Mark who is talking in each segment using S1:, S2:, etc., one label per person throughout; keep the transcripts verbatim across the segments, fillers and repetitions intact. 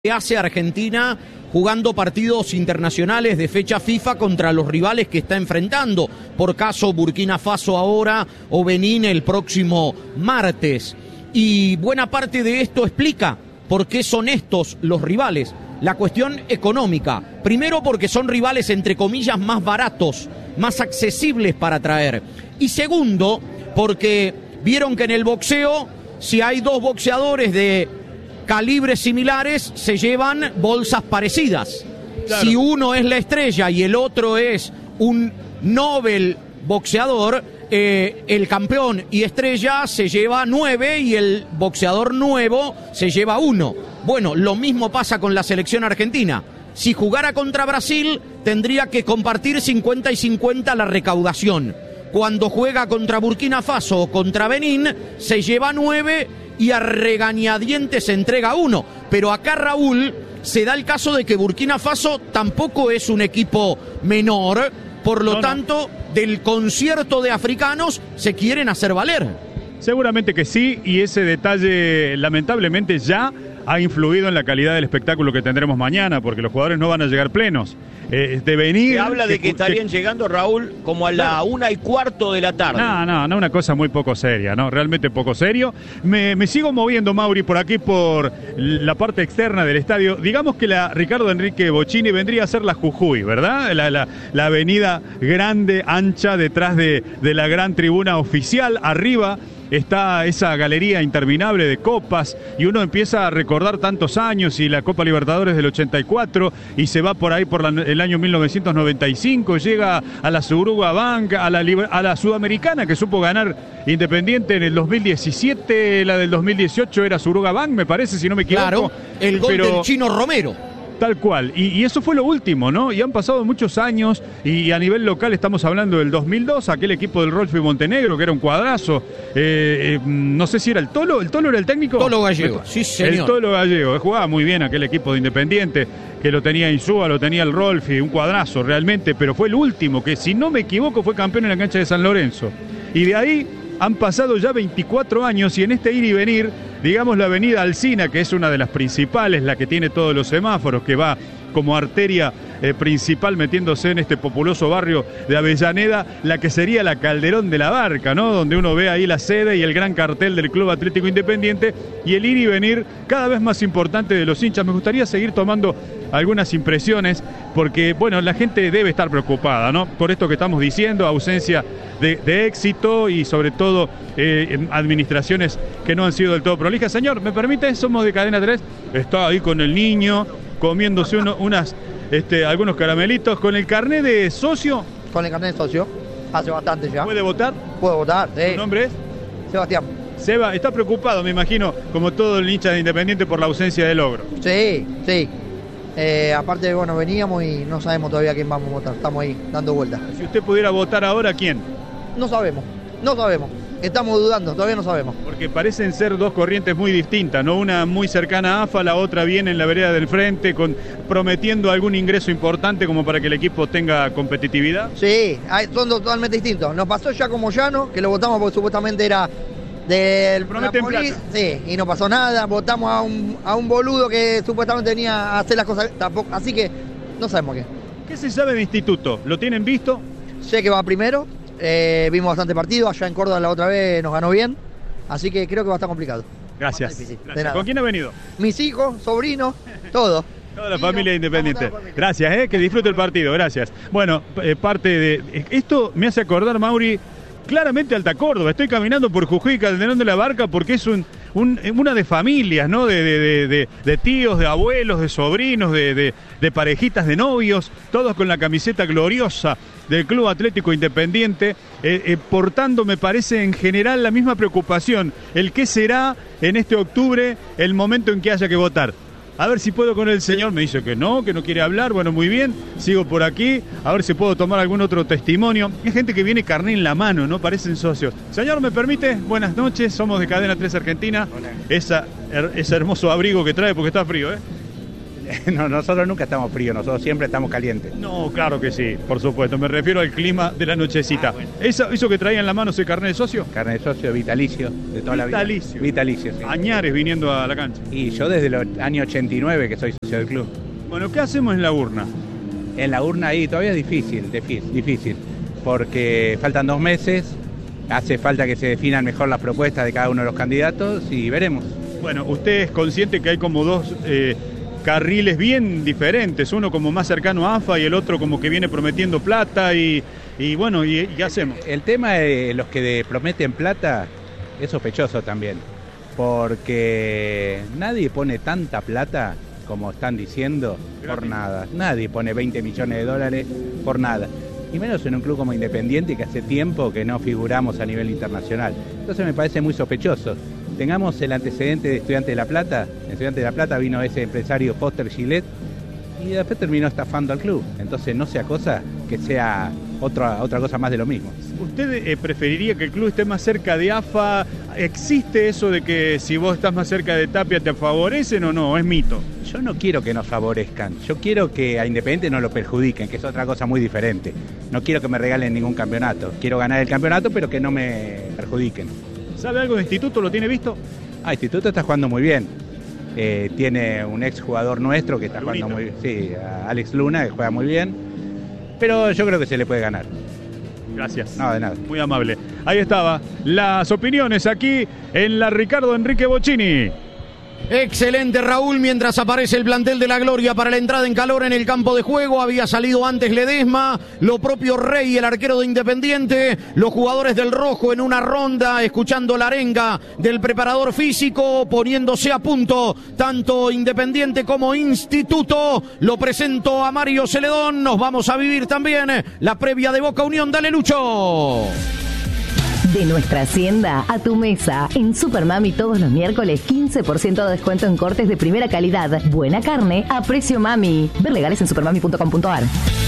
S1: ¿Qué hace Argentina jugando partidos internacionales de fecha FIFA contra los rivales que está enfrentando? Por caso Burkina Faso ahora o Benín el próximo martes. Y buena parte de esto explica por qué son estos los rivales. La cuestión económica. Primero porque son rivales entre comillas más baratos, más accesibles para traer. Y segundo porque vieron que en el boxeo, si hay dos boxeadores de calibres similares, se llevan bolsas parecidas. Claro. Si uno es la estrella y el otro es un Nobel boxeador, eh, el campeón y estrella se lleva nueve y el boxeador nuevo se lleva uno. Bueno, lo mismo pasa con la selección argentina. Si jugara contra Brasil, tendría que compartir cincuenta y cincuenta la recaudación. Cuando juega contra Burkina Faso o contra Benín, se lleva nueve y a regañadientes se entrega uno. Pero acá, Raúl, se da el caso de que Burkina Faso tampoco es un equipo menor, por lo no, tanto, no. del concierto de africanos se quieren hacer valer.
S2: Seguramente que sí, y ese detalle lamentablemente ya ha influido en la calidad del espectáculo que tendremos mañana, porque los jugadores no van a llegar plenos. Eh, de venir...
S3: Se habla de que,
S2: que
S3: estarían que, llegando, Raúl, como a la claro. una y cuarto de la tarde.
S2: No, no, no, una cosa muy poco seria, ¿no? Realmente poco serio. Me, me sigo moviendo, Mauri, por aquí, por la parte externa del estadio. Digamos que la Ricardo Enrique Bocchini vendría a ser la Jujuy, ¿verdad? La, la, la avenida grande, ancha, detrás de, de la gran tribuna oficial, arriba está esa galería interminable de copas y uno empieza a recordar tantos años y la Copa Libertadores del ochenta y cuatro y se va por ahí por la, el año mil novecientos noventa y cinco, llega a la Suruga Bank, a la, a la Sudamericana que supo ganar Independiente en el dos mil diecisiete, la del dos mil dieciocho era Suruga Bank, me parece, si no me equivoco.
S1: Claro, el gol pero... del Chino Romero.
S2: Tal cual, y, y eso fue lo último, ¿no? Y han pasado muchos años, y a nivel local estamos hablando del dos mil dos, aquel equipo del Rolfi Montenegro, que era un cuadrazo, eh, eh, no sé si era el Tolo, ¿el Tolo era el técnico?
S1: Tolo Gallego, sí señor.
S2: El Tolo Gallego, jugaba muy bien aquel equipo de Independiente, que lo tenía Insúa, lo tenía el Rolfi, un cuadrazo realmente, pero fue el último, que si no me equivoco fue campeón en la cancha de San Lorenzo. Y de ahí han pasado ya veinticuatro años y en este ir y venir, digamos la avenida Alsina, que es una de las principales, la que tiene todos los semáforos, que va como arteria eh, principal metiéndose en este populoso barrio de Avellaneda, la que sería la Calderón de la Barca, ¿no? Donde uno ve ahí la sede y el gran cartel del Club Atlético Independiente y el ir y venir cada vez más importante de los hinchas. Me gustaría seguir tomando algunas impresiones porque, bueno, la gente debe estar preocupada, ¿no? Por esto que estamos diciendo, ausencia de, de éxito y sobre todo eh, administraciones que no han sido del todo prolijas. Señor, ¿me permite? Somos de Cadena tres. Está ahí con el niño comiéndose uno, unas, este, algunos caramelitos. ¿Con el carnet de socio?
S4: Con el carnet de socio, hace bastante ya.
S2: ¿Puede votar?
S4: Puedo votar, sí.
S2: ¿Su nombre es?
S4: Sebastián.
S2: Seba, está preocupado, me imagino, como todo el hincha de Independiente por la ausencia de Logro.
S4: Sí, sí. Eh, aparte, bueno, veníamos y no sabemos todavía quién vamos a votar. Estamos ahí, dando vueltas.
S2: Si usted pudiera votar ahora, ¿quién?
S4: No sabemos, no sabemos. Estamos dudando, todavía no sabemos.
S2: Porque parecen ser dos corrientes muy distintas, ¿no? Una muy cercana a A F A, la otra viene en la vereda del frente, con, prometiendo algún ingreso importante como para que el equipo tenga competitividad.
S4: Sí, hay, son totalmente distintos. Nos pasó ya como Llano, que lo votamos porque supuestamente era del
S2: Napoli,
S4: sí, y no pasó nada. Votamos a un, a un boludo que supuestamente venía a hacer las cosas tampoco, así que no sabemos qué.
S2: ¿Qué se sabe de Instituto? ¿Lo tienen visto?
S4: Sé que va primero. Eh, vimos bastante partido, allá en Córdoba la otra vez nos ganó bien, así que creo que va a estar complicado.
S2: Gracias. Gracias. ¿Con quién ha venido?
S4: Mis hijos, sobrinos, todo.
S2: Toda la familia independiente. Familia. Gracias, eh, que disfrute el partido, gracias. Bueno, eh, parte de... Esto me hace acordar, Mauri, claramente Alta Córdoba. Estoy caminando por Jujuy, Calderón de la Barca, porque es un, un, una de familias, ¿no? De, de, de, de, de tíos, de abuelos, de sobrinos, de, de, de parejitas, de novios, todos con la camiseta gloriosa del Club Atlético Independiente, eh, eh, portando, me parece, en general la misma preocupación. El qué será en este octubre el momento en que haya que votar. A ver si puedo con el señor, me dice que no, que no quiere hablar, bueno, muy bien, sigo por aquí, a ver si puedo tomar algún otro testimonio. Hay gente que viene carné en la mano, ¿no? Parecen socios. Señor, ¿me permite? Buenas noches, somos de Cadena tres Argentina. Esa, ese hermoso abrigo que trae porque está frío, ¿eh?
S5: No, nosotros nunca estamos fríos, nosotros siempre estamos calientes.
S2: No, claro que sí, por supuesto. Me refiero al clima de la nochecita. Ah, bueno. ¿Eso, ¿Eso que traía en la mano ese carnet de socio?
S5: Carnet de socio vitalicio, de toda
S2: vitalicio.
S5: la vida. Vitalicio. Sí.
S2: Añares viniendo a la cancha.
S5: Y yo desde el año ochenta y nueve que soy socio del club.
S2: Bueno, ¿qué hacemos en la urna?
S5: En la urna ahí todavía es difícil, difícil, difícil. Porque faltan dos meses, hace falta que se definan mejor las propuestas de cada uno de los candidatos y veremos.
S2: Bueno, usted es consciente que hay como dos... Eh, carriles bien diferentes, uno como más cercano a A F A y el otro como que viene prometiendo plata y, y bueno, ¿y qué hacemos?
S5: El, el tema de los que de prometen plata es sospechoso también, porque nadie pone tanta plata como están diciendo por nada, nadie pone veinte millones de dólares por nada, y menos en un club como Independiente que hace tiempo que no figuramos a nivel internacional, entonces me parece muy sospechoso. Tengamos el antecedente de Estudiantes de La Plata. En Estudiantes de La Plata vino ese empresario Foster Gillette y después terminó estafando al club. Entonces no sea cosa que sea otra, otra cosa más de lo mismo.
S2: ¿Usted eh, preferiría que el club esté más cerca de A F A? ¿Existe eso de que si vos estás más cerca de Tapia te favorecen o no? ¿Es mito?
S5: Yo no quiero que nos favorezcan. Yo quiero que a Independiente no lo perjudiquen, que es otra cosa muy diferente. No quiero que me regalen ningún campeonato. Quiero ganar el campeonato, pero que no me perjudiquen.
S2: ¿Sabe algo de Instituto? ¿Lo tiene visto?
S5: Ah, Instituto está jugando muy bien. Eh, tiene un ex jugador nuestro que está
S2: Lunito.
S5: jugando muy bien. Sí, Alex Luna, que juega muy bien. Pero yo creo que se le puede ganar.
S2: Gracias.
S5: No, de nada.
S2: Muy amable. Ahí estaba. Las opiniones aquí en la Ricardo Enrique Bocchini.
S1: Excelente, Raúl, mientras aparece el plantel de la Gloria para la entrada en calor en el campo de juego. Había salido antes Ledesma, lo propio Rey, el arquero de Independiente, los jugadores del Rojo en una ronda, escuchando la arenga del preparador físico, poniéndose a punto tanto Independiente como Instituto. Lo presento a Mario Celedón. Nos vamos a vivir también la previa de Boca Unión. Dale, Lucho.
S6: De nuestra hacienda a tu mesa. En Supermami todos los miércoles quince por ciento de descuento en cortes de primera calidad. Buena carne a precio mami. Ver legales en supermami punto com punto a r.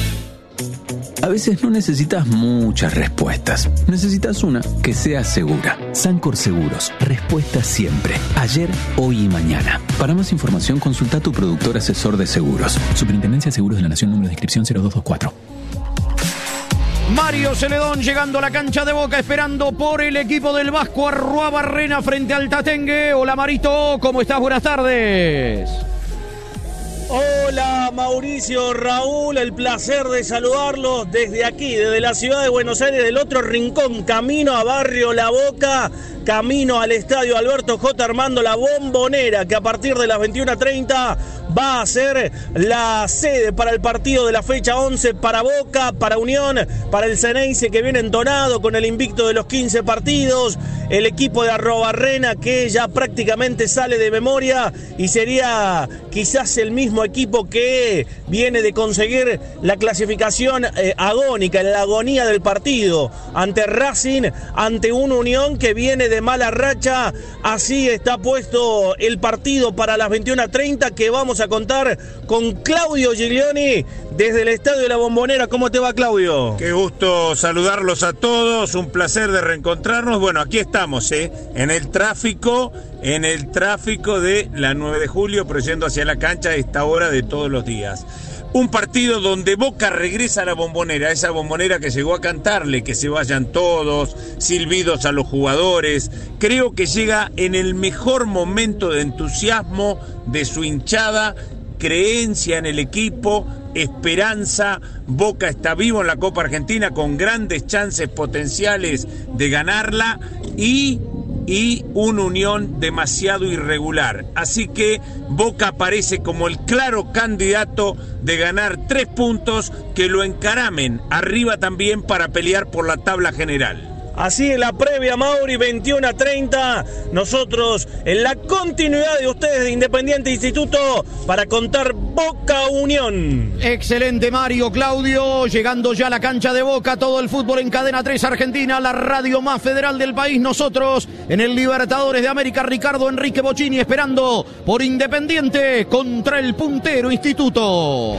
S7: A veces no necesitas muchas respuestas. Necesitas una que sea segura. Sancor Seguros. Respuesta siempre. Ayer, hoy y mañana. Para más información consulta a tu productor asesor de seguros. Superintendencia de Seguros de la Nación, número de inscripción cero dos dos cuatro.
S1: Mario Celedón llegando a la cancha de Boca, esperando por el equipo del Vasco Arruabarrena frente al Tatengue. Hola Marito, ¿cómo estás? Buenas tardes.
S8: Hola Mauricio, Raúl, el placer de saludarlos desde aquí, desde la ciudad de Buenos Aires, del otro rincón, camino a Barrio La Boca, camino al estadio Alberto J. Armando La Bombonera, que a partir de las veintiuna treinta va a ser la sede para el partido de la fecha once para Boca, para Unión, para el Ceneice que viene entonado con el invicto de los quince partidos, el equipo de Arruabarrena que ya prácticamente sale de memoria y sería quizás el mismo equipo que viene de conseguir la clasificación eh, agónica, la agonía del partido ante Racing, ante una Unión que viene de mala racha. Así está puesto el partido para las veintiuna treinta que vamos a contar con Claudio Giglioni desde el Estadio de la Bombonera. ¿Cómo te va, Claudio?
S9: Qué gusto saludarlos a todos, un placer de reencontrarnos. Bueno, aquí estamos, ¿eh? En el tráfico, en el tráfico de la nueve de julio, pero yendo hacia la cancha a esta hora de todos los días. Un partido donde Boca regresa a la Bombonera, esa Bombonera que llegó a cantarle que se vayan todos, silbidos a los jugadores. Creo que llega en el mejor momento de entusiasmo de su hinchada, creencia en el equipo, esperanza. Boca está vivo en la Copa Argentina con grandes chances potenciales de ganarla y... y una Unión demasiado irregular. Así que Boca aparece como el claro candidato de ganar tres puntos que lo encaramen arriba también para pelear por la tabla general.
S8: Así en la previa, Mauri, veintiuna treinta, nosotros en la continuidad de ustedes de Independiente Instituto para contar Boca Unión.
S1: Excelente, Mario. Claudio, llegando ya a la cancha de Boca, todo el fútbol en Cadena tres Argentina, la radio más federal del país. Nosotros en el Libertadores de América, Ricardo Enrique Bocchini esperando por Independiente contra el puntero Instituto.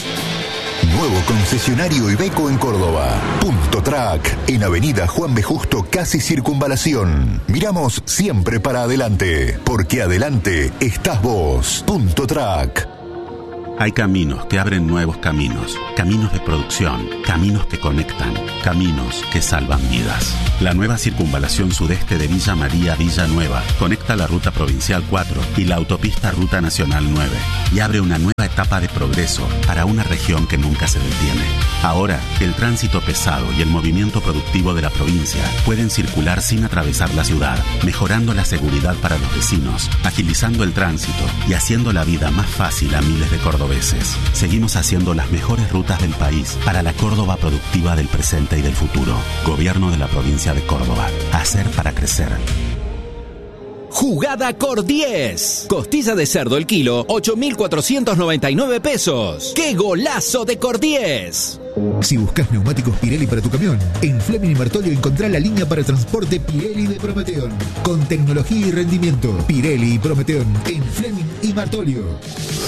S10: Nuevo concesionario Iveco en Córdoba. Punto Track, en Avenida Juan B. Justo, casi Circunvalación. Miramos siempre para adelante, porque adelante estás vos. Punto Track.
S11: Hay caminos que abren nuevos caminos, caminos de producción, caminos que conectan, caminos que salvan vidas. La nueva circunvalación sudeste de Villa María a Villanueva conecta la ruta provincial cuatro y la autopista Ruta Nacional nueve y abre una nueva etapa de progreso para una región que nunca se detiene. Ahora, el tránsito pesado y el movimiento productivo de la provincia pueden circular sin atravesar la ciudad, mejorando la seguridad para los vecinos, agilizando el tránsito y haciendo la vida más fácil a miles de cordobeses. Seguimos haciendo las mejores rutas del país para la Córdoba productiva del presente y del futuro. Gobierno de la provincia de Córdoba. Hacer para crecer.
S12: Jugada Cor diez. Costilla de cerdo el kilo, ocho mil cuatrocientos noventa y nueve pesos. ¡Qué golazo de Cor diez!
S13: Si buscas neumáticos Pirelli para tu camión, en Fleming y Martolio encontrá la línea para transporte Pirelli de Prometeon. Con tecnología y rendimiento. Pirelli y Prometeon en Fleming y Martolio.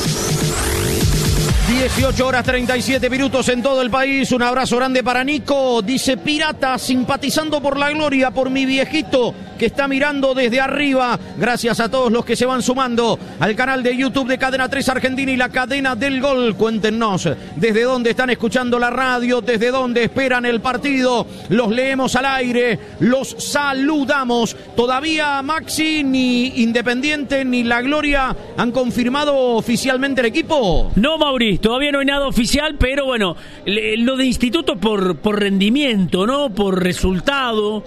S1: dieciocho horas treinta y siete minutos en todo el país. Un abrazo grande para Nico. Dice: Pirata, simpatizando por la gloria, por mi viejito que está mirando desde arriba. Gracias a todos los que se van sumando al canal de YouTube de Cadena tres Argentina y la Cadena del Gol. Cuéntenos desde dónde están escuchando la radio, desde dónde esperan el partido. Los leemos al aire, los saludamos. Todavía Maxi, ni Independiente ni la Gloria han confirmado oficialmente el equipo.
S14: No, Mauri, todavía no hay nada oficial, pero bueno, lo de Instituto por, por rendimiento, ¿no? Por resultado,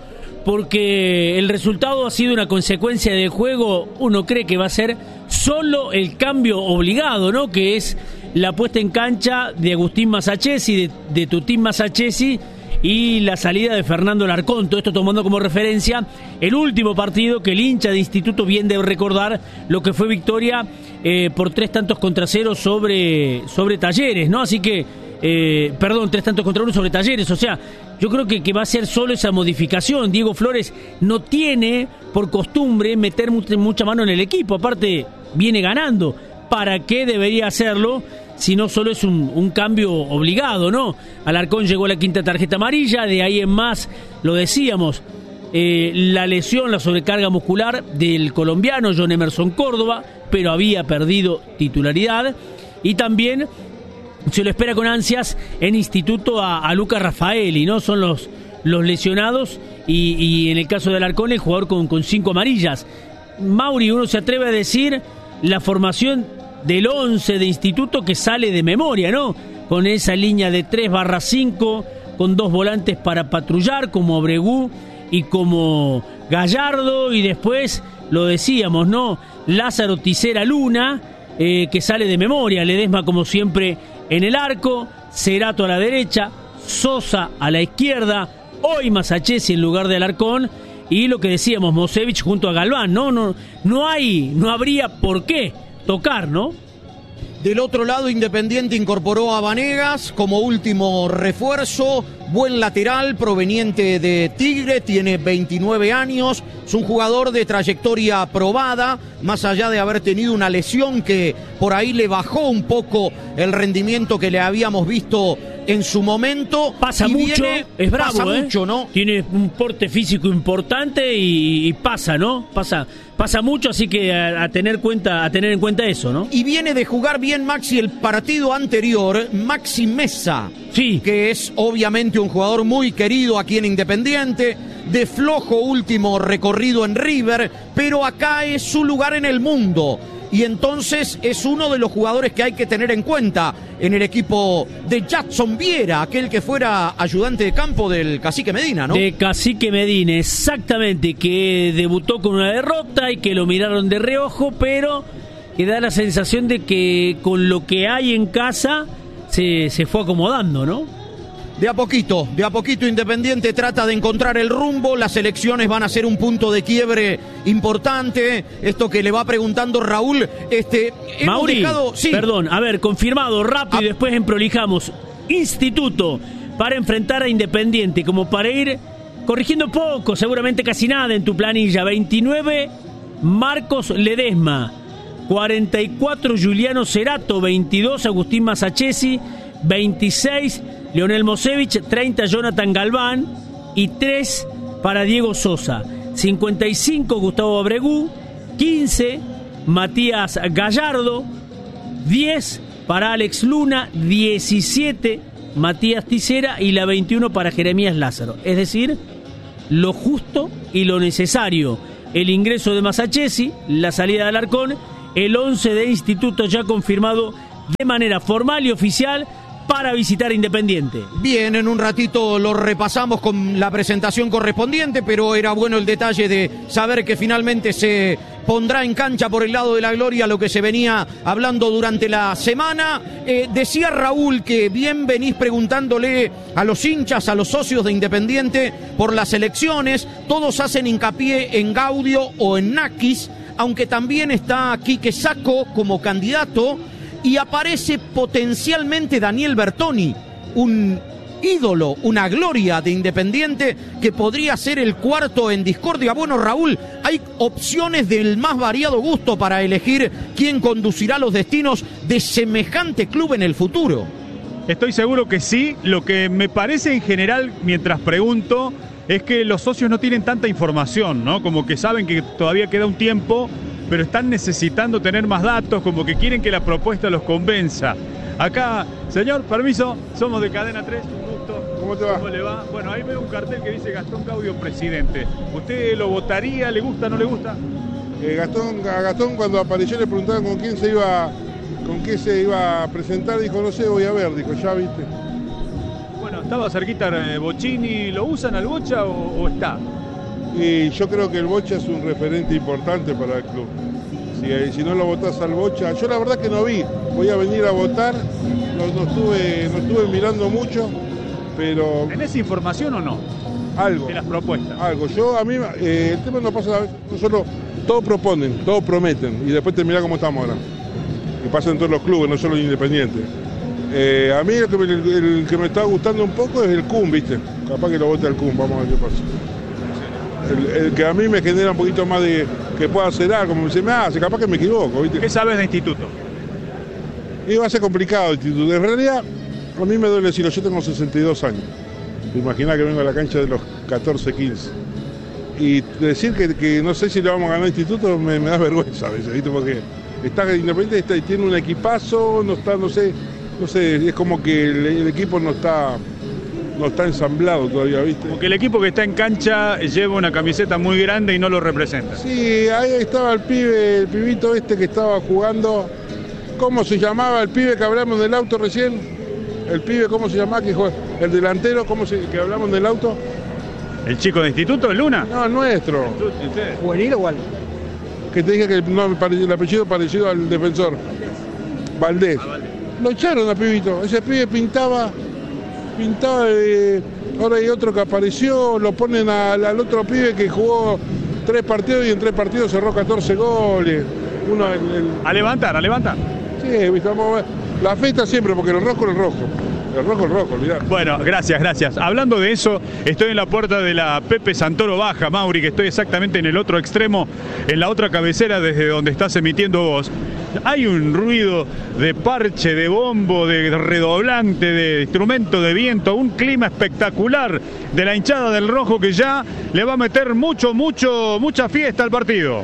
S14: porque el resultado ha sido una consecuencia del juego. Uno cree que va a ser solo el cambio obligado, ¿no? Que es la puesta en cancha de Agustín Masachesi, de, de Tutín Masachesi, y la salida de Fernando Larcón. Todo esto tomando como referencia el último partido que el hincha de Instituto bien debe recordar, lo que fue victoria eh, por tres tantos contra cero sobre, sobre Talleres, ¿no? Así que, eh, perdón, tres tantos contra uno sobre Talleres. O sea, yo creo que, que va a ser solo esa modificación. Diego Flores no tiene por costumbre meter mucha, mucha mano en el equipo. Aparte, viene ganando. ¿Para qué debería hacerlo? Si no solo es un, un cambio obligado, ¿no? Alarcón llegó a la quinta tarjeta amarilla, de ahí en más, lo decíamos, eh, la lesión, la sobrecarga muscular del colombiano John Emerson Córdoba, pero había perdido titularidad, y también se lo espera con ansias en Instituto a, a Lucas Rafaeli, ¿no? Son los, los lesionados, y, y en el caso de Alarcón, el jugador con, con cinco amarillas. Mauri, uno se atreve a decir la formación del once de Instituto que sale de memoria, ¿no? Con esa línea de tres barra cinco, con dos volantes para patrullar, como Abregú y como Gallardo, y después, lo decíamos, ¿no? Lázaro Tisera Luna, eh, que sale de memoria, Ledesma como siempre en el arco, Cerato a la derecha, Sosa a la izquierda, hoy Masachesi en lugar de Alarcón, y lo que decíamos, Mosevich junto a Galván, ¿no? No, no hay, no habría por qué tocar, ¿no?
S1: Del otro lado, Independiente incorporó a Vanegas como último refuerzo, buen lateral proveniente de Tigre, tiene veintinueve años, es un jugador de trayectoria probada, más allá de haber tenido una lesión que por ahí le bajó un poco el rendimiento que le habíamos visto en su momento.
S14: Pasa
S1: y
S14: mucho,
S1: viene,
S14: es bravo,
S1: pasa
S14: ¿eh?
S1: mucho, ¿no?
S14: Tiene un porte físico importante y, y pasa, ¿no? Pasa, pasa mucho, así que a, a tener cuenta, a tener en cuenta eso, ¿no?
S1: Y viene de jugar bien Maxi el partido anterior, Maxi Mesa,
S14: sí,
S1: que es obviamente un jugador muy querido aquí en Independiente, de flojo último recorrido en River, pero acá es su lugar en el mundo. Y entonces es uno de los jugadores que hay que tener en cuenta en el equipo de Jackson Viera, aquel que fuera ayudante de campo del Cacique Medina, ¿no?
S14: De Cacique Medina, exactamente, que debutó con una derrota y que lo miraron de reojo, pero que da la sensación de que con lo que hay en casa se, se fue acomodando, ¿no?
S1: De a poquito, de a poquito Independiente trata de encontrar el rumbo, las elecciones van a ser un punto de quiebre importante, esto que le va preguntando Raúl, este, hemos
S14: Mauri,
S1: dejado, sí.
S14: Perdón, a ver, confirmado, rápido, y después emprolijamos. Instituto para enfrentar a Independiente, como para ir corrigiendo poco, seguramente casi nada en tu planilla. veintinueve, Marcos Ledesma, cuarenta y cuatro, Juliano Cerato, veintidós, Agustín Masachesi, veintiséis, Leonel Mosevich, treinta, Jonathan Galván y tres para Diego Sosa. cincuenta y cinco, Gustavo Abregú, quince, Matías Gallardo, diez para Alex Luna, diecisiete Matías Tisera y la veintiuno para Jeremías Lázaro. Es decir, lo justo y lo necesario. El ingreso de Masachesi, la salida de Alarcón, el once de Instituto ya confirmado de manera formal y oficial para visitar Independiente.
S1: Bien, en un ratito lo repasamos con la presentación correspondiente, pero era bueno el detalle de saber que finalmente se pondrá en cancha por el lado de la gloria lo que se venía hablando durante la semana. Eh, decía Raúl que bien venís preguntándole a los hinchas, a los socios de Independiente por las elecciones. Todos hacen hincapié en Gaudio o en Nakis, aunque también está Quique Sacco como candidato. Y aparece potencialmente Daniel Bertoni, un ídolo, una gloria de Independiente que podría ser el cuarto en discordia. Bueno, Raúl, hay opciones del más variado gusto para elegir quién conducirá los destinos de semejante club en el futuro.
S2: Estoy seguro que sí. Lo que me parece en general, mientras pregunto, es que los socios no tienen tanta información, ¿no? Como que saben que todavía queda un tiempo, pero están necesitando tener más datos, como que quieren que la propuesta los convenza. Acá, señor, permiso, somos de Cadena tres, un gusto.
S15: ¿Cómo te va?
S2: ¿Cómo le va? Bueno, ahí veo un cartel que dice Gastón Gaudio presidente. ¿Usted lo votaría? ¿Le gusta? ¿No le gusta?
S15: Eh, Gastón, a Gastón cuando apareció le preguntaban con quién se iba, con qué se iba a presentar, dijo, no sé, voy a ver, dijo, ya viste.
S2: Bueno, estaba cerquita eh, Bocini, ¿lo usan al Bocha o, o está?
S15: Y yo creo que el Bocha es un referente importante para el club. Si, si no lo votás al Bocha, yo la verdad que no vi, voy a venir a votar, no, no, estuve, no estuve mirando mucho, pero...
S2: ¿Tenés información o no?
S15: Algo.
S2: De las propuestas.
S15: Algo. Yo, a mí, eh, el tema no pasa, no solo, todos proponen, todos prometen, y después te mirá cómo estamos ahora. Que pasa en todos los clubes, no solo en Independiente. Eh, a mí el que, me, el, el que me está gustando un poco es el C U M, ¿viste? Capaz que lo vote al C U M, vamos a ver qué pasa. El, el que a mí me genera un poquito más de que pueda hacer algo, como se me hace, capaz que me equivoco, ¿viste?
S2: ¿Qué sabes de Instituto?
S15: Y va a ser complicado el Instituto. En realidad, a mí me duele decirlo, yo tengo sesenta y dos años. Imaginá que vengo a la cancha de los catorce, quince. Y decir que, que no sé si le vamos a ganar al Instituto me, me da vergüenza a veces, ¿viste? Porque está Independiente, está, tiene un equipazo, no está, no sé, no sé, es como que el, el equipo no está... no está ensamblado todavía, ¿viste?
S2: Como que el equipo que está en cancha lleva una camiseta muy grande y no lo representa.
S15: Sí, ahí estaba el pibe, el pibito este que estaba jugando. ¿Cómo se llamaba el pibe que hablamos del auto recién? El pibe, ¿cómo se llamaba? Que juega? El delantero, ¿cómo se que hablamos del auto?
S2: ¿El chico de Instituto, el Luna?
S15: No, el nuestro.
S4: ¿Juvenil o igual?
S15: Que te dije que el, no, el apellido parecido al defensor. Valdés. Ah, Valdés. Lo echaron al pibito. Ese pibe pintaba... pintaba, eh, ahora hay otro que apareció, lo ponen al, al otro pibe que jugó tres partidos y en tres partidos cerró catorce goles. Uno, el, el...
S2: A levantar, a levantar.
S15: Sí, vamos a ver. La fiesta siempre, porque el rojo es el rojo. El rojo es el rojo, olvidar.
S2: Bueno, gracias, gracias. Hablando de eso, estoy en la puerta de la Pepe Santoro Baja, Mauri, que estoy exactamente en el otro extremo, en la otra cabecera desde donde estás emitiendo vos. Hay un ruido de parche, de bombo, de redoblante, de instrumento de viento, un clima espectacular de la hinchada del rojo que ya le va a meter mucho, mucho, mucha fiesta al partido.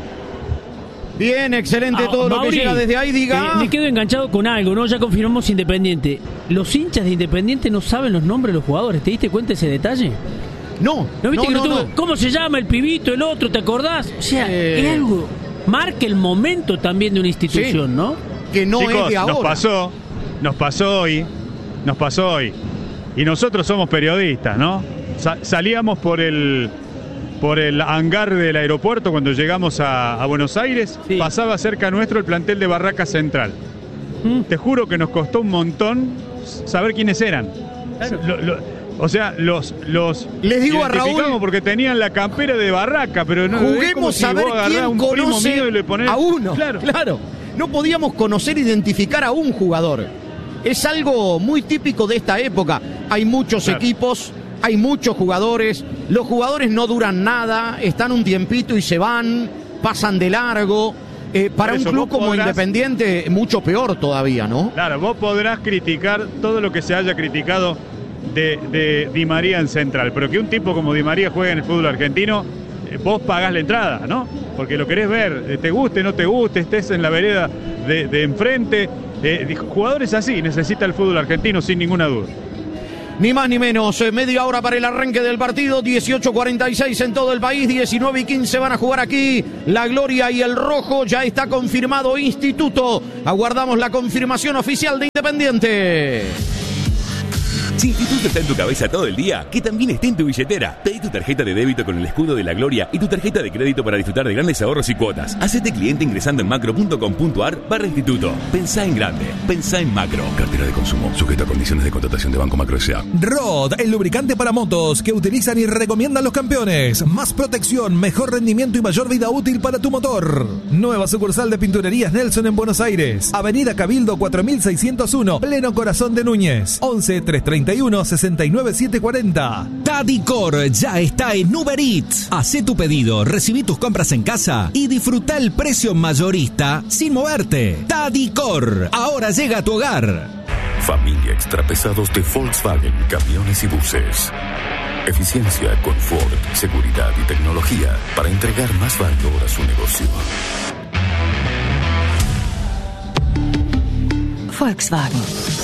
S1: Bien, excelente ah, todo Mauri, lo que llega desde ahí, diga.
S14: Eh, me quedo enganchado con algo, ¿no? Ya confirmamos Independiente. Los hinchas de Independiente no saben los nombres de los jugadores. ¿Te diste cuenta de ese detalle?
S1: No.
S14: ¿No viste
S1: no,
S14: que
S1: no,
S14: tuvo,
S1: no.
S14: ¿Cómo se llama el pibito, el otro? ¿Te acordás? O sea, eh... es algo. Marca el momento también de una institución,
S1: sí,
S14: ¿no?
S1: Que no
S2: Chicos,
S1: es de ahora.
S2: Nos pasó, nos pasó hoy, nos pasó hoy. Y nosotros somos periodistas, ¿no? Sa- salíamos por el... por el hangar del aeropuerto cuando llegamos a, a Buenos Aires, sí. Pasaba cerca nuestro el plantel de Barraca Central. ¿Mm? Te juro que nos costó un montón saber quiénes eran. Claro. Lo, lo, o sea, los los
S1: les digo a Raúl
S2: porque tenían la campera de Barraca, pero no
S1: juguemos a ver quién
S2: un
S1: conoce
S2: primo mío y le ponés...
S1: a uno.
S2: Claro.
S1: claro. No podíamos conocer, identificar a un jugador. Es algo muy típico de esta época. Hay muchos claro. equipos. Hay muchos jugadores, los jugadores no duran nada, están un tiempito y se van, pasan de largo. Eh, para un club como podrás... Independiente, mucho peor todavía, ¿no?
S2: Claro, vos podrás criticar todo lo que se haya criticado de, de Di María en Central, pero que un tipo como Di María juegue en el fútbol argentino, eh, vos pagás la entrada, ¿no? Porque lo querés ver, te guste, no te guste, estés en la vereda de, de enfrente, Eh, jugadores así necesita el fútbol argentino sin ninguna duda.
S1: Ni más ni menos, media hora para el arranque del partido, dieciocho cuarenta y seis en todo el país, diecinueve y quince van a jugar aquí la Gloria y el Rojo, ya está confirmado Instituto, aguardamos la confirmación oficial de Independiente.
S16: Si Instituto está en tu cabeza todo el día, que también esté en tu billetera. Pedí tu tarjeta de débito con el escudo de la Gloria y tu tarjeta de crédito para disfrutar de grandes ahorros y cuotas. Hacete cliente ingresando en macro punto com punto a r barra Instituto. Pensá en grande, pensá en macro.
S17: Cartera de consumo, sujeta a condiciones de contratación de Banco Macro S A.
S18: Rod, el lubricante para motos que utilizan y recomiendan los campeones. Más protección, mejor rendimiento y mayor vida útil para tu motor. Nueva sucursal de Pinturerías Nelson en Buenos Aires. Avenida Cabildo cuatro mil seiscientos uno, pleno corazón de Núñez. once, trescientos treinta y uno, sesenta y nueve, setecientos cuarenta.
S12: Tadicor ya está en Uber Eats. Hacé tu pedido, recibí tus compras en casa y disfruta el precio mayorista sin moverte. Tadicor, ahora llega a tu hogar.
S17: Familia Extrapesados de Volkswagen, camiones y buses. Eficiencia, confort, seguridad y tecnología para entregar más valor a su negocio.
S6: Volkswagen.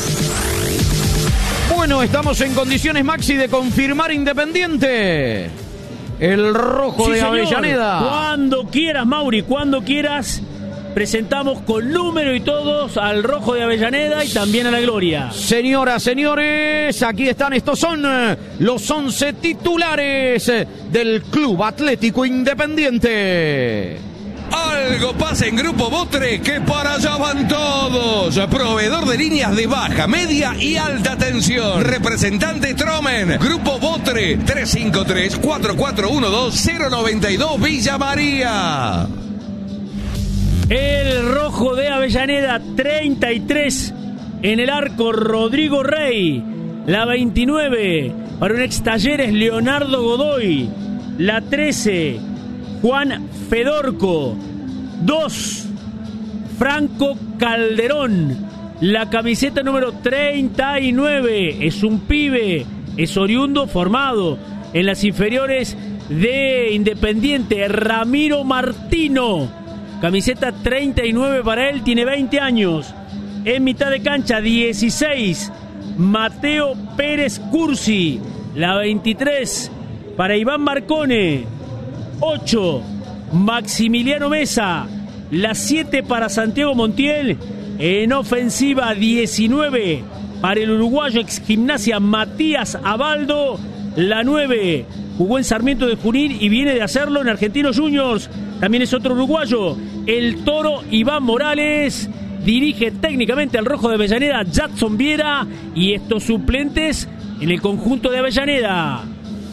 S1: Bueno, estamos en condiciones, Maxi, de confirmar Independiente. El Rojo
S14: Sí,
S1: de
S14: señor.
S1: Avellaneda.
S14: Cuando quieras, Mauri, cuando quieras, presentamos con número y todos al Rojo de Avellaneda y también a la Gloria.
S1: Señoras, señores, aquí están, estos son eh, los once titulares eh, del Club Atlético Independiente.
S19: Algo pasa en Grupo Botre, que para allá van todos. Proveedor de líneas de baja, media y alta tensión. Representante Tromen. Grupo Botre, tres cinco tres, cuatro cuatro uno dos, cero nueve dos, Villa María.
S14: El Rojo de Avellaneda, treinta y tres en el arco, Rodrigo Rey. La veintinueve para un ex Talleres, Leonardo Godoy. La trece, Juan Fedorco. dos, Franco Calderón. La camiseta número treinta y nueve es un pibe, es oriundo formado en las inferiores de Independiente, Ramiro Martino. Camiseta treinta y nueve para él, tiene veinte años. En mitad de cancha, dieciséis, Mateo Pérez Cursi. La veintitrés para Iván Marcone. ocho, Maximiliano Mesa. La siete para Santiago Montiel. En ofensiva, diecinueve para el uruguayo ex Gimnasia Matías Abaldo. La nueve jugó en Sarmiento de Junín y viene de hacerlo en Argentinos Juniors. También es otro uruguayo, el Toro Iván Morales. Dirige técnicamente al Rojo de Avellaneda Jackson Viera, y estos suplentes en el conjunto de Avellaneda.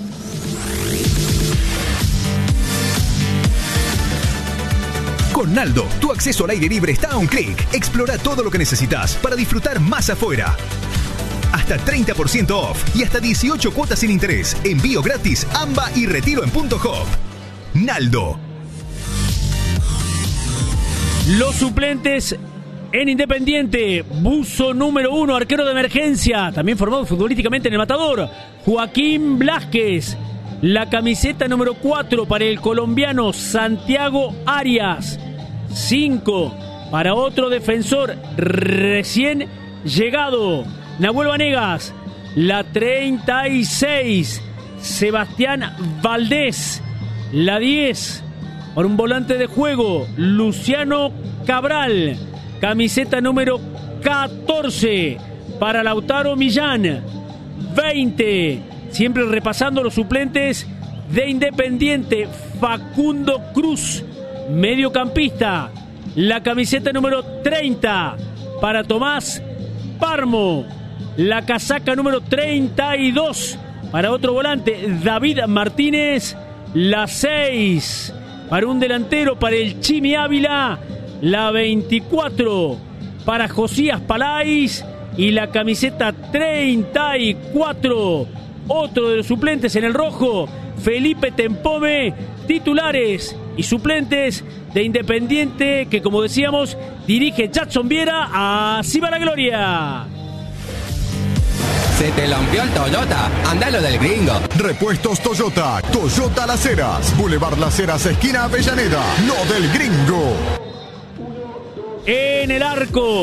S20: Con Naldo, tu acceso al aire libre está a un clic. Explora todo lo que necesitas para disfrutar más afuera. Hasta treinta por ciento off y hasta dieciocho cuotas sin interés. Envío gratis, AMBA y retiro en Punto Hop. Naldo.
S14: Los suplentes en Independiente: buzo número uno, arquero de emergencia, también formado futbolísticamente en el Matador, Joaquín Blázquez. La camiseta número cuatro para el colombiano Santiago Arias. cinco para otro defensor recién llegado, Nahuel Vanegas. La treinta y seis, Sebastián Valdés. La diez, por un volante de juego, Luciano Cabral. Camiseta número catorce para Lautaro Millán. veinte, siempre repasando los suplentes de Independiente, Facundo Cruz, mediocampista. La camiseta número treinta para Tomás Parmo. La casaca número treinta y dos para otro volante, David Martínez. La seis para un delantero, para el Chimi Ávila. La veinticuatro para Josías Palais. Y la camiseta treinta y cuatro, otro de los suplentes en el Rojo, Felipe Tempome. Titulares y suplentes de Independiente, que como decíamos, dirige Jackson Viera. Así va la Gloria.
S19: Se te rompió el Toyota, andalo del gringo.
S10: Repuestos Toyota, Toyota Las Heras, Boulevard Las Heras, esquina Avellaneda, lo del gringo.
S14: En el arco,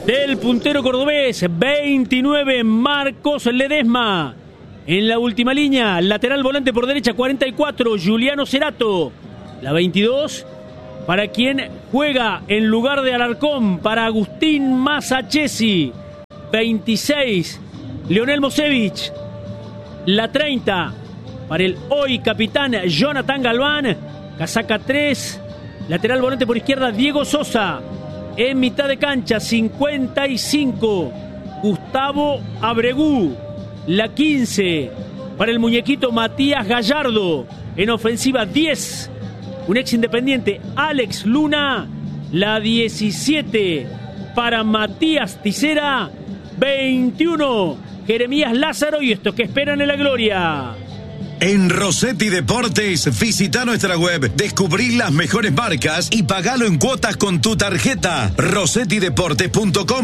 S14: del puntero cordobés, veintinueve, Marcos Ledesma. En la última línea, lateral volante por derecha, cuarenta y cuatro, Juliano Cerato. La veintidós, para quien juega en lugar de Alarcón, para Agustín Masachesi. veintiséis, Leonel Mosevich. La treinta, para el hoy capitán Jonathan Galván. Casaca tres, lateral volante por izquierda, Diego Sosa. En mitad de cancha, cincuenta y cinco, Gustavo Abregú. La quince, para el muñequito Matías Gallardo. En ofensiva, diez, un ex Independiente, Alex Luna. La diecisiete, para Matías Tisera. veintiuno, Jeremías Lázaro. Y estos que esperan en la gloria.
S21: En Rossetti Deportes, visita nuestra web, descubrí las mejores marcas y pagalo en cuotas con tu tarjeta. rossetti deportes punto com.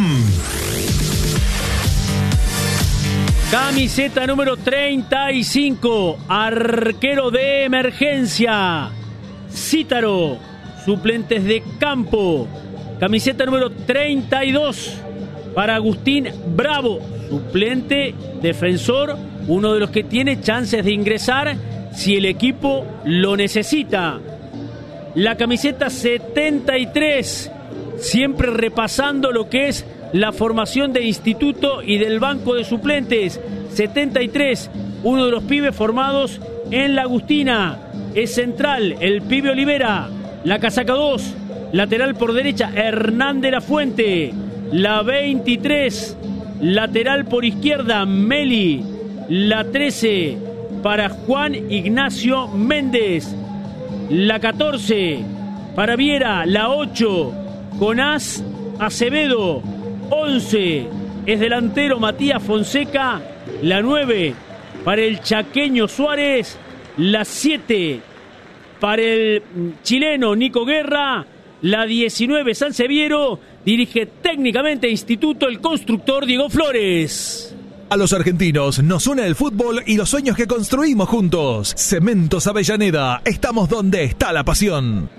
S14: Camiseta número treinta y cinco, arquero de emergencia, Cítaro, suplentes de campo. Camiseta número treinta y dos, para Agustín Bravo, suplente, defensor, uno de los que tiene chances de ingresar si el equipo lo necesita. La camiseta setenta y tres, siempre repasando lo que es la formación de instituto y del banco de suplentes. setenta y tres, uno de los pibes formados en la Agustina. Es central, el pibe Olivera. La casaca dos, lateral por derecha, Hernán de la Fuente. La veintitrés, lateral por izquierda, Meli. La trece, para Juan Ignacio Méndez. La catorce, para Viera. La ocho, Jonás Acevedo. once, es delantero Matías Fonseca. La nueve, para el chaqueño Suárez. La siete, para el chileno Nico Guerra. La diecinueve, Sanseviero. Dirige técnicamente Instituto el constructor Diego Flores.
S18: A los argentinos nos une el fútbol y los sueños que construimos juntos. Cementos Avellaneda, estamos donde está la pasión.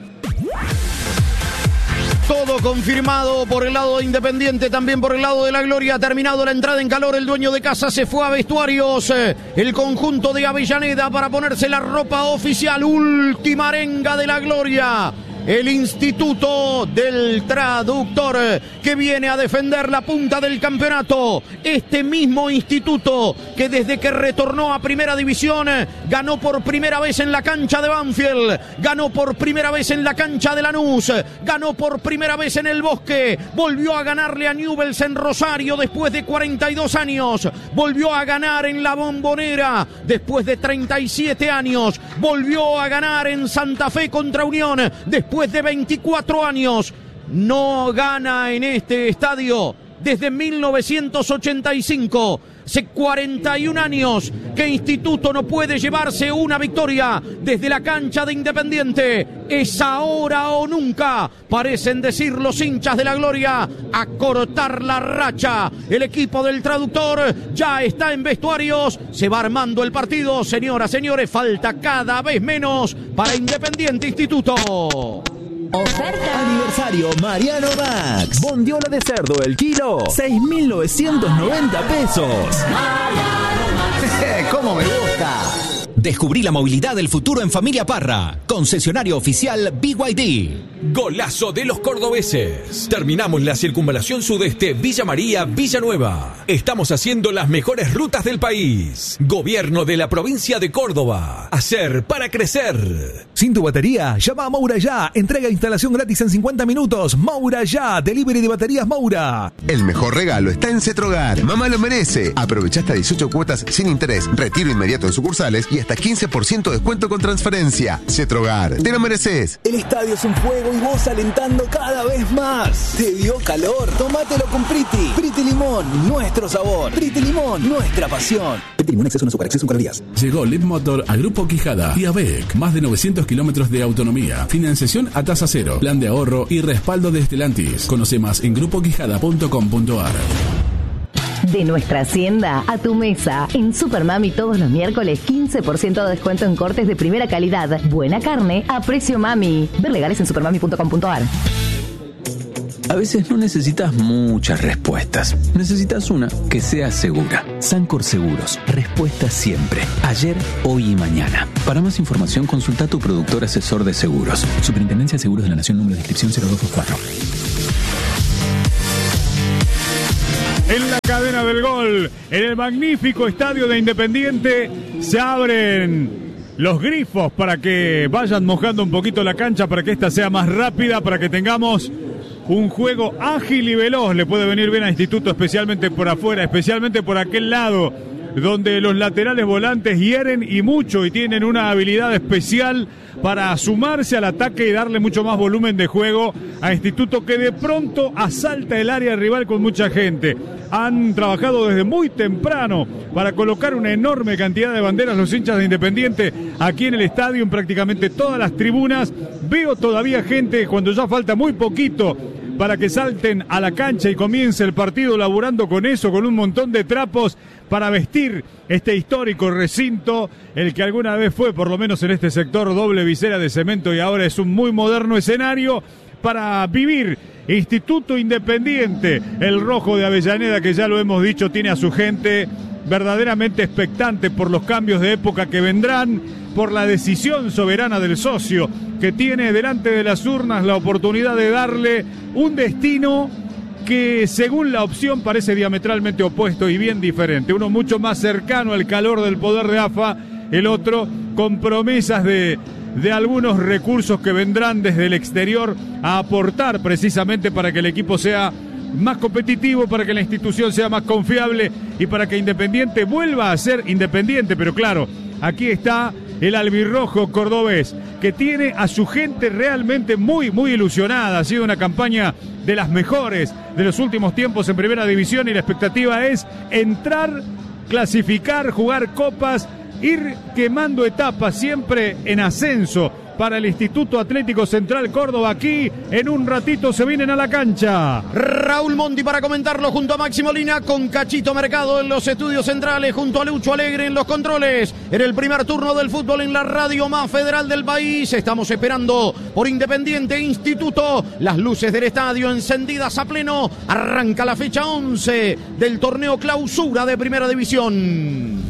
S1: Todo confirmado por el lado de Independiente, también por el lado de la Gloria. Ha terminado la entrada en calor, el dueño de casa se fue a vestuarios. El conjunto de Avellaneda para ponerse la ropa oficial. Última arenga de la Gloria. El Instituto del Traductor que viene a defender la punta del campeonato. Este mismo instituto que desde que retornó a Primera División ganó por primera vez en la cancha de Banfield, ganó por primera vez en la cancha de Lanús, ganó por primera vez en el Bosque, volvió a ganarle a Newell's en Rosario después de cuarenta y dos años, volvió a ganar en La Bombonera después de treinta y siete años, volvió a ganar en Santa Fe contra Unión después de veinticuatro años. No gana en este estadio desde mil novecientos ochenta y cinco. Hace cuarenta y un años que Instituto no puede llevarse una victoria desde la cancha de Independiente. Es ahora o nunca, parecen decir los hinchas de la Gloria, a cortar la racha. El equipo del Traductor ya está en vestuarios, se va armando el partido. Señoras, señores, falta cada vez menos para Independiente Instituto.
S22: Oferta. Aniversario Mariano Max. Bondiola de cerdo el kilo, seis mil novecientos noventa pesos.
S12: ¿Cómo me gusta? Descubrí la movilidad del futuro en Familia Parra. Concesionario oficial B Y D.
S23: Golazo de los cordobeses. Terminamos la circunvalación sudeste Villa María, Villanueva. Estamos haciendo las mejores rutas del país. Gobierno de la provincia de Córdoba. Hacer para crecer.
S18: Sin tu batería, llama a Moura Ya. Entrega e instalación gratis en cincuenta minutos. Moura Ya. Delivery de baterías Moura.
S24: El mejor regalo está en Cetrogar. Mamá lo merece. Aprovecha hasta dieciocho cuotas sin interés. Retiro inmediato en sucursales y hasta quince por ciento de descuento con transferencia. Cetrogar. Te lo mereces.
S22: El estadio es un fuego y vos alentando cada vez más. ¿Te dio calor? Tómatelo con Priti. Priti Limón, nuestro sabor. Priti Limón, nuestra pasión. Priti Limón, exceso no azúcar, exceso en calorías.
S25: Llegó Lead Motor a Grupo Quijada y a B E C. Más de novecientos kilómetros de autonomía. Financiación a tasa cero. Plan de ahorro y respaldo de Stellantis. Conoce más en grupo quijada punto com punto a r.
S6: De nuestra hacienda a tu mesa. En Supermami todos los miércoles quince por ciento de descuento en cortes de primera calidad. Buena carne a precio mami. Ver legales en supermami punto com punto a r.
S22: A veces no necesitas muchas respuestas. Necesitas una que sea segura. Sancor Seguros. Respuesta siempre. Ayer, hoy y mañana. Para más información, consulta a tu productor asesor de seguros. Superintendencia de Seguros de la Nación, número de inscripción cero dos dos cuatro.
S2: En la cadena del gol, en el magnífico estadio de Independiente, se abren los grifos para que vayan mojando un poquito la cancha, para que esta sea más rápida, para que tengamos un juego ágil y veloz. Le puede venir bien a Instituto, especialmente por afuera, especialmente por aquel lado, donde los laterales volantes hieren y mucho y tienen una habilidad especial para sumarse al ataque y darle mucho más volumen de juego a Instituto, que de pronto asalta el área rival con mucha gente. Han trabajado desde muy temprano para colocar una enorme cantidad de banderas los hinchas de Independiente aquí en el estadio, en prácticamente todas las tribunas. Veo todavía gente cuando ya falta muy poquito para que salten a la cancha y comience el partido, laburando con eso, con un montón de trapos para vestir este histórico recinto, el que alguna vez fue, por lo menos en este sector, doble visera de cemento y ahora es un muy moderno escenario para vivir Instituto Independiente. El rojo de Avellaneda, que ya lo hemos dicho, tiene a su gente verdaderamente expectante por los cambios de época que vendrán, por la decisión soberana del socio, que tiene delante de las urnas la oportunidad de darle un destino que, según la opción, parece diametralmente opuesto y bien diferente. Uno mucho más cercano al calor del poder de A F A, el otro con promesas de, de algunos recursos que vendrán desde el exterior a aportar precisamente para que el equipo sea más competitivo, para que la institución sea más confiable y para que Independiente vuelva a ser Independiente. Pero claro, aquí está el albirrojo cordobés, que tiene a su gente realmente muy, muy ilusionada. Ha sido una campaña de las mejores de los últimos tiempos en Primera División y la expectativa es entrar, clasificar, jugar copas, ir quemando etapas, siempre en ascenso para el Instituto Atlético Central Córdoba. Aquí en un ratito se vienen a la cancha.
S1: Raúl Monti para comentarlo junto a Máximo Lina, con Cachito Mercado en los estudios centrales, junto a Lucho Alegre en los controles. En el primer turno del fútbol en la radio más federal del país, estamos esperando por Independiente Instituto. Las luces del estadio encendidas a pleno. Arranca la fecha once del torneo clausura de Primera División.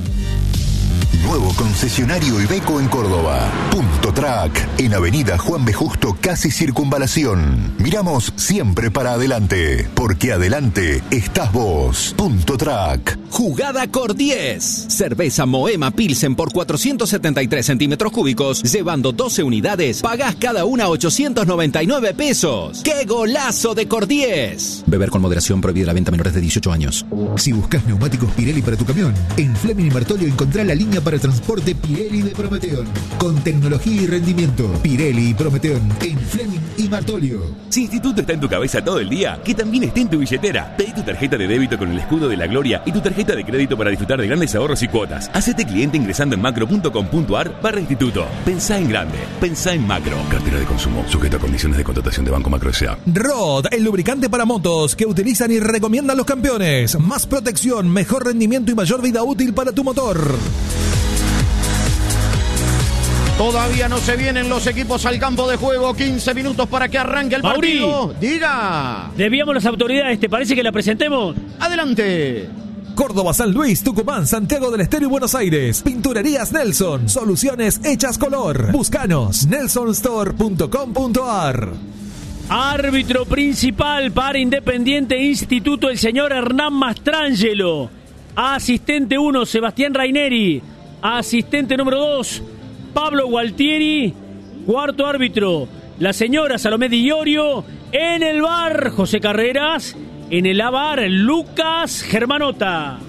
S10: Nuevo concesionario Iveco en Córdoba. Punto Track, en Avenida Juan B. Justo, casi Circunvalación. Miramos siempre para adelante, porque adelante estás vos. Punto Track.
S12: Jugada Cor diez. Cerveza Moema Pilsen por cuatrocientos setenta y tres centímetros cúbicos, llevando doce unidades, pagás cada una ochocientos noventa y nueve pesos. ¡Qué golazo de Cor diez! Beber con moderación, prohibida la venta a menores de dieciocho años.
S13: Si buscas neumáticos Pirelli para tu camión, en Fleming y Martolio encontrá la línea para transporte Pirelli de Prometeón, con tecnología y rendimiento. Pirelli y Prometeón en Fleming y Martolio.
S16: Si Instituto está en tu cabeza todo el día, que también esté en tu billetera. Pedí tu tarjeta de débito con el escudo de la gloria y tu tarjeta de crédito para disfrutar de grandes ahorros y cuotas. Hacete cliente ingresando en macro punto com punto ar barra instituto. Pensá en grande, pensá en macro.
S21: Cartera de consumo, sujeto a condiciones de contratación de Banco Macro S A.
S18: Rod, el lubricante para motos que utilizan y recomiendan los campeones. Más protección, mejor rendimiento y mayor vida útil para tu motor.
S1: Todavía no se vienen los equipos al campo de juego. quince minutos para que arranque el
S14: Mauri,
S1: partido. Diga.
S14: Debíamos las autoridades, ¿te parece que la presentemos?
S1: Adelante.
S18: Córdoba, San Luis, Tucumán, Santiago del Estero y Buenos Aires. Pinturerías Nelson. Soluciones hechas color. Búscanos. nelson store punto com punto ar.
S14: Árbitro principal para Independiente Instituto, el señor Hernán Mastrangelo. Asistente uno, Sebastián Raineri. Asistente número dos, Pablo Gualtieri. Cuarto árbitro, la señora Salomé Di Iorio. En el bar, José Carreras. En el A V A R, Lucas Germanota.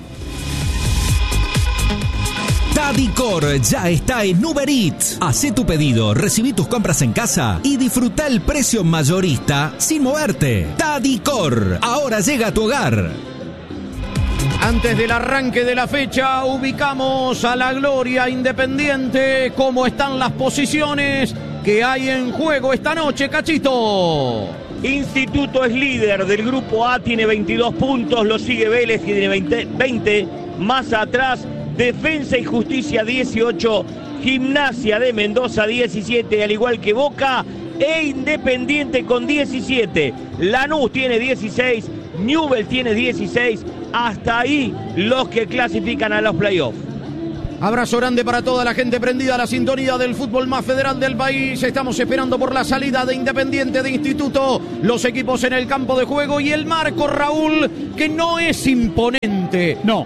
S12: Tadicor ya está en Uber Eats. Hacé tu pedido, recibí tus compras en casa y disfruta el precio mayorista sin moverte. Tadicor, ahora llega a tu hogar.
S1: Antes del arranque de la fecha, ubicamos a la Gloria Independiente. ¿Cómo están las posiciones que hay en juego esta noche, Cachito?
S3: Instituto es líder del grupo A, tiene veintidós puntos, lo sigue Vélez, tiene veinte, veinte, más atrás Defensa y Justicia dieciocho, Gimnasia de Mendoza diecisiete, al igual que Boca, e Independiente con diecisiete. Lanús tiene dieciséis, Newell's tiene dieciséis. Hasta ahí los que clasifican a los playoffs.
S1: Abrazo grande para toda la gente prendida a la sintonía del fútbol más federal del país. Estamos esperando por la salida de Independiente, de Instituto, los equipos en el campo de juego y el marco, Raúl, que no es imponente.
S2: No,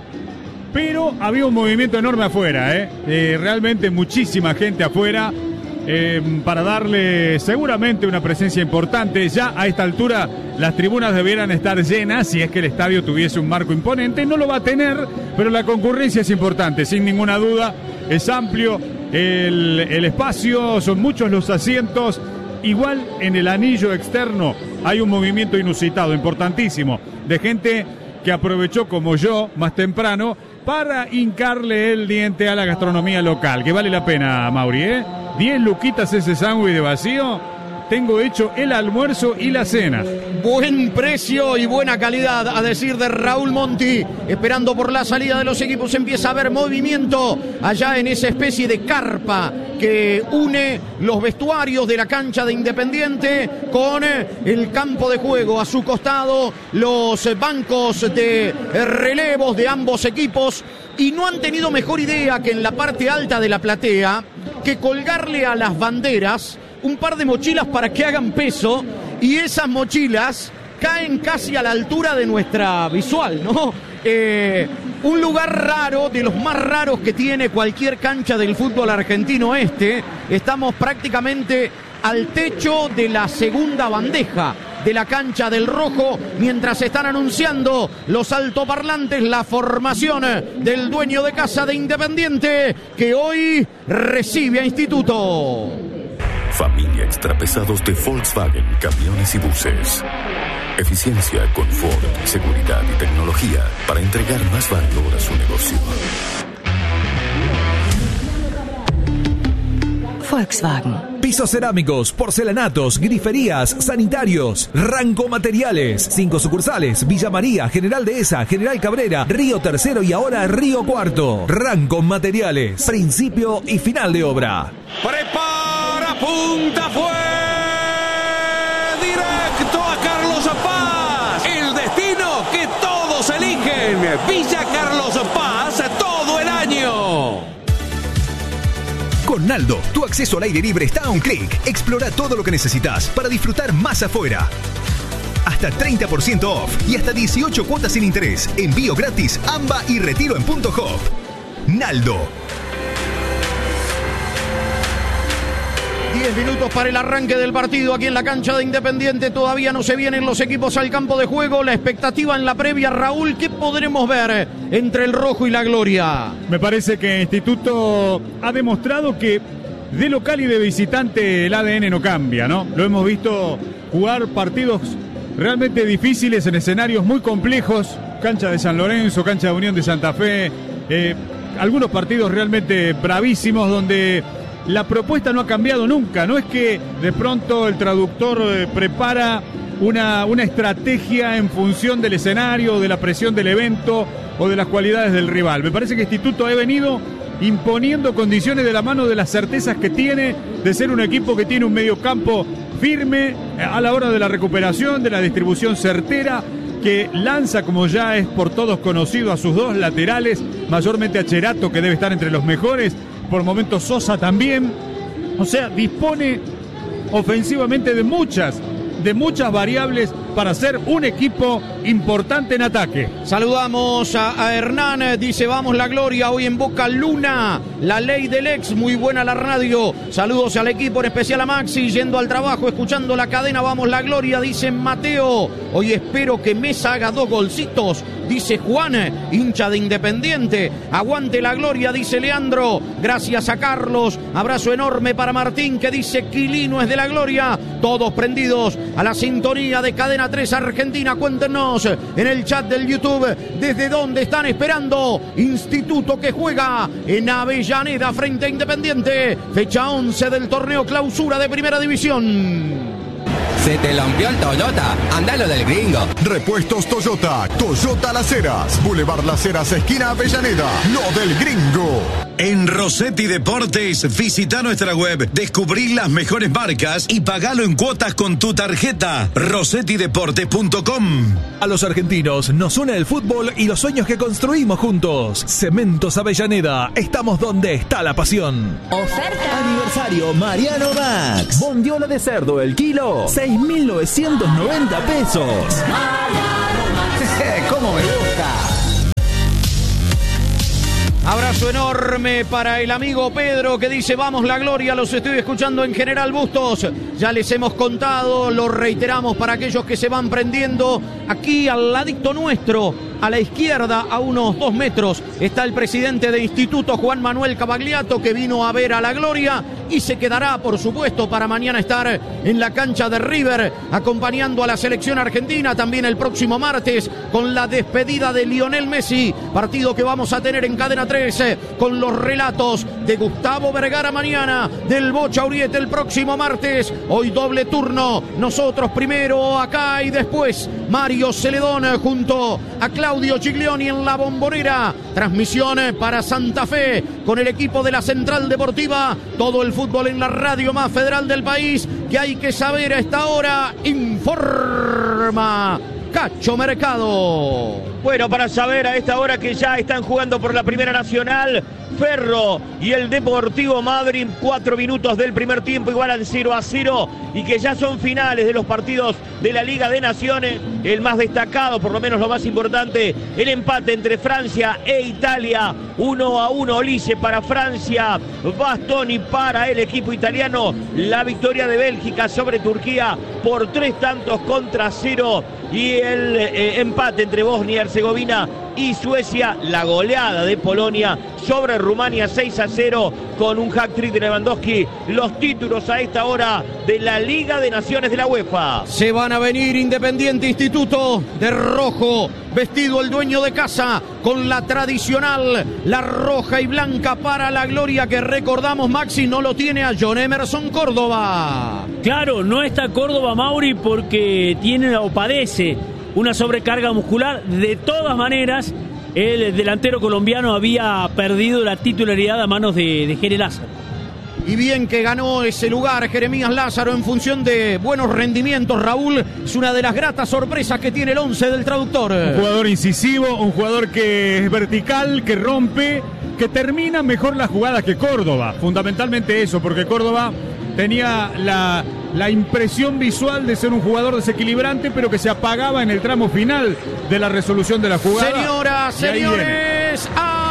S2: pero había un movimiento enorme afuera, ¿eh? Eh, realmente muchísima gente afuera. Eh, para darle seguramente una presencia importante. Ya a esta altura las tribunas debieran estar llenas si es que el estadio tuviese un marco imponente. No lo va a tener, pero la concurrencia es importante, sin ninguna duda. Es amplio el, el espacio, son muchos los asientos. Igual en el anillo externo hay un movimiento inusitado, importantísimo, de gente que aprovechó como yo más temprano para hincarle el diente a la gastronomía local, que vale la pena, Mauri, ¿eh? diez luquitas ese sándwich de vacío. Tengo hecho el almuerzo y la cena.
S1: Buen precio y buena calidad, a decir de Raúl Monti. Esperando por la salida de los equipos, empieza a haber movimiento allá en esa especie de carpa que une los vestuarios de la cancha de Independiente con el campo de juego. A su costado, los bancos de relevos de ambos equipos. Y no han tenido mejor idea que en la parte alta de la platea que colgarle a las banderas un par de mochilas para que hagan peso, y esas mochilas caen casi a la altura de nuestra visual, ¿no? Eh, un lugar raro, de los más raros que tiene cualquier cancha del fútbol argentino este. Estamos prácticamente al techo de la segunda bandeja de la cancha del Rojo, mientras están anunciando los altoparlantes la formación del dueño de casa de Independiente, que hoy recibe a Instituto.
S17: Familia Extrapesados de Volkswagen, camiones y buses. Eficiencia, confort, seguridad y tecnología para entregar más valor a su negocio.
S18: Volkswagen. Pisos cerámicos, porcelanatos, griferías, sanitarios, Ranco Materiales. Cinco sucursales: Villa María, General Dehesa, General Cabrera, Río Tercero y ahora Río Cuarto. Ranco Materiales. Principio y final de obra.
S19: Prepara, punta, fue directo a Carlos Paz. El destino que todos eligen. Villa Carlos Paz todo el año.
S20: Con Naldo, tu acceso al aire libre está a un clic. Explora todo lo que necesitas para disfrutar más afuera. Hasta treinta por ciento off y hasta dieciocho cuotas sin interés. Envío gratis, AMBA y retiro en Punto Hop. Naldo.
S1: diez minutos para el arranque del partido aquí en la cancha de Independiente. Todavía no se vienen los equipos al campo de juego. La expectativa en la previa, Raúl, ¿qué podremos ver entre el Rojo y la Gloria?
S2: Me parece que Instituto ha demostrado que de local y de visitante el A D N no cambia, ¿no? Lo hemos visto jugar partidos realmente difíciles en escenarios muy complejos. Cancha de San Lorenzo, cancha de Unión de Santa Fe. Eh, algunos partidos realmente bravísimos donde la propuesta no ha cambiado nunca. No es que de pronto el traductor eh, prepara una, una estrategia en función del escenario, de la presión del evento o de las cualidades del rival. Me parece que Instituto ha venido imponiendo condiciones de la mano de las certezas que tiene de ser un equipo que tiene un mediocampo firme a la hora de la recuperación, de la distribución certera, que lanza, como ya es por todos conocido, a sus dos laterales, mayormente a Cherato, que debe estar entre los mejores, por momentos Sosa también. O sea, dispone ofensivamente de muchas, de muchas variables para ser un equipo importante en ataque.
S1: Saludamos a, a Hernán, dice vamos la Gloria, hoy en Boca Luna, la ley del ex, muy buena la radio. Saludos al equipo, en especial a Maxi, yendo al trabajo, escuchando la cadena, vamos la Gloria, dice Mateo. Hoy espero que Mesa haga dos golcitos, dice Juan, hincha de Independiente. Aguante la Gloria, dice Leandro. Gracias a Carlos, abrazo enorme para Martín, que dice Quilino es de la Gloria. Todos prendidos a la sintonía de Cadena tres Argentina. Cuéntenos en el chat del YouTube desde dónde están esperando Instituto, que juega en Avellaneda frente a Independiente, fecha once del torneo clausura de Primera División.
S5: ¿Se te rompió el Toyota? Andalo del Gringo.
S7: Repuestos Toyota. Toyota Las Heras. Boulevard Las Heras, esquina Avellaneda. Lo del Gringo.
S21: En Rossetti Deportes, visita nuestra web, descubrí las mejores marcas y pagalo en cuotas con tu tarjeta. rossetti deportes punto com.
S18: A los argentinos nos une el fútbol y los sueños que construimos juntos. Cementos Avellaneda, estamos donde está la pasión.
S8: Oferta. Aniversario Mariano Max. Bondiola de cerdo el kilo, seis mil novecientos noventa pesos. Mariano Max. ¿Cómo me gusta?
S1: Abrazo enorme para el amigo Pedro que dice vamos la gloria, los estoy escuchando en General Bustos, ya les hemos contado, lo reiteramos para aquellos que se van prendiendo, aquí al ladito nuestro, a la izquierda a unos dos metros, está el presidente de Instituto Juan Manuel Cavagliato que vino a ver a la gloria y se quedará por supuesto para mañana estar en la cancha de River acompañando a la selección argentina, también el próximo martes con la despedida de Lionel Messi, partido que vamos a tener en Cadena trece con los relatos de Gustavo Vergara mañana, del Bocha Uriete el próximo martes, hoy doble turno, nosotros primero acá y después Mario Celedón junto a Claudio Giglioni en la Bombonera, transmisión para Santa Fe con el equipo de la Central Deportiva, todo el fútbol en la radio más federal del país, que hay que saber a esta hora, informa Cacho Mercado.
S3: Bueno, para saber a esta hora que ya están jugando por la Primera Nacional, Ferro y el Deportivo Madryn, cuatro minutos del primer tiempo, igualan cero a cero, y que ya son finales de los partidos de la Liga de Naciones. El más destacado, por lo menos lo más importante, el empate entre Francia e Italia, uno a uno, Olise para Francia, Bastoni para el equipo italiano, la victoria de Bélgica sobre Turquía por tres tantos contra cero, y el eh, empate entre Bosnia y Herzegovina y Suecia, la goleada de Polonia sobre Rumania seis a cero con un hat-trick de Lewandowski. Los títulos a esta hora de la Liga de Naciones de la UEFA.
S1: Se van a venir Independiente Instituto de rojo, vestido el dueño de casa con la tradicional, la roja y blanca para la gloria que recordamos, Maxi, no lo tiene a John Emerson Córdoba.
S14: Claro, no está Córdoba, Mauri, porque tiene o padece una sobrecarga muscular. De todas maneras, el delantero colombiano había perdido la titularidad a manos de, de Jere Lázaro.
S1: Y bien que ganó ese lugar Jeremías Lázaro en función de buenos rendimientos, Raúl. Es una de las gratas sorpresas que tiene el once del traductor.
S2: Un jugador incisivo, un jugador que es vertical, que rompe, que termina mejor las jugadas que Córdoba. Fundamentalmente eso, porque Córdoba tenía la, la impresión visual de ser un jugador desequilibrante, pero que se apagaba en el tramo final de la resolución de la jugada.
S1: Señoras, señores,